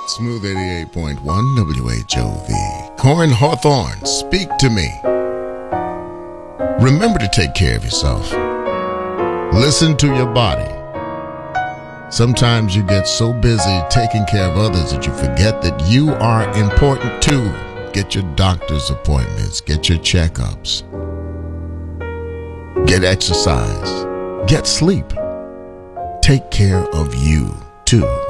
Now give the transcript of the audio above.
Smooth 88.1 WHOV. Corin Hawthorne, speak to me. Remember to take care of yourself. Listen to your body. Sometimes you get so busy taking care of others that you forget that you are important too. Get your doctor's appointments. Get your checkups. Get exercise. Get sleep. Take care of you too.